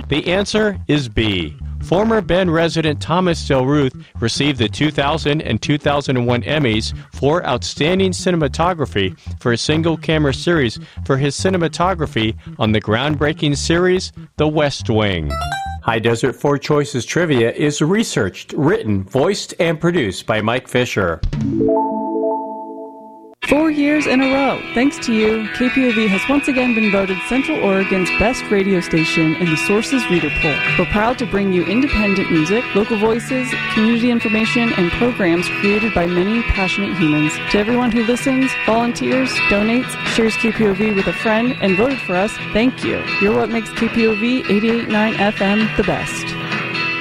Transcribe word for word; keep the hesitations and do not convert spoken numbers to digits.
The answer is B. Former Bend resident Thomas Del Ruth received the two thousand and two thousand one Emmys for Outstanding Cinematography for a single-camera series for his cinematography on the groundbreaking series The West Wing. High Desert Four Choices Trivia is researched, written, voiced, and produced by Mike Fisher. Four years in a row, thanks to you, K P O V has once again been voted Central Oregon's best radio station in the Sources Reader Poll. We're proud to bring you independent music, local voices, community information, and programs created by many passionate humans. To everyone who listens, volunteers, donates, shares K P O V with a friend, and voted for us, thank you. You're what makes K P O V eighty-eight point nine F M the best.